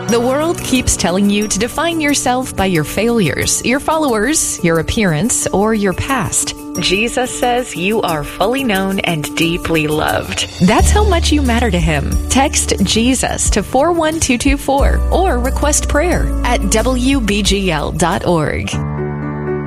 The world keeps telling you to define yourself by your failures, your followers, your appearance, or your past. Jesus says you are fully known and deeply loved. That's how much you matter to him. Text Jesus to 41224 or request prayer at WBGL.org.